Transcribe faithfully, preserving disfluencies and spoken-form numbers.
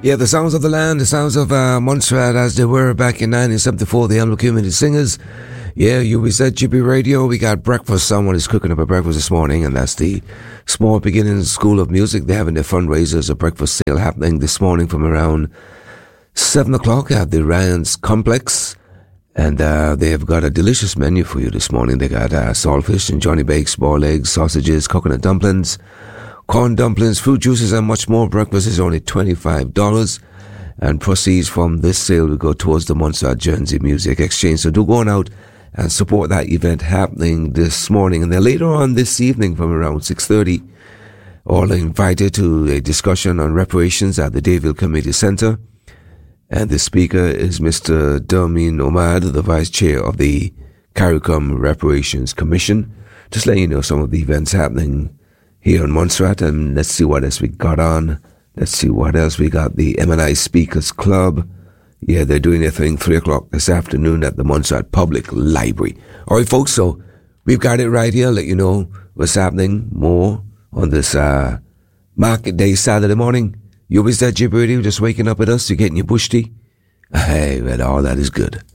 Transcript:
Yeah, the sounds of the land, the sounds of uh, Montserrat as they were back in nineteen seventy-four, the Elmwood Community Singers. Yeah, you we said G B Radio. We got breakfast. Someone is cooking up a breakfast this morning, and that's the Small Beginnings School of Music. They're having their fundraisers, a breakfast sale happening this morning from around seven o'clock at the Ryan's Complex. And uh, they have got a delicious menu for you this morning. They got uh, saltfish and Johnny Bakes, boiled eggs, sausages, coconut dumplings, corn dumplings, fruit juices, and much more. Breakfast is only twenty-five dollars. And proceeds from this sale will go towards the Montserrat Guernsey Music Exchange. So do go on out and support that event happening this morning. And then later on this evening from around six thirty, all are invited to a discussion on reparations at the Dayville Community Center. And the speaker is Mister Dermine Omad, the Vice Chair of the CARICOM Reparations Commission. Just letting you know some of the events happening here in Montserrat. And let's see what else we got on. Let's see what else we got. The M and I Speakers Club. Yeah, they're doing their thing three o'clock this afternoon at the Montserrat Public Library. All right, folks, so we've got it right here. Let you know what's happening more on this uh, market day Saturday morning. You always at Jib Radio, just waking up with us. You're getting your bush tea. Hey, well, all that is good.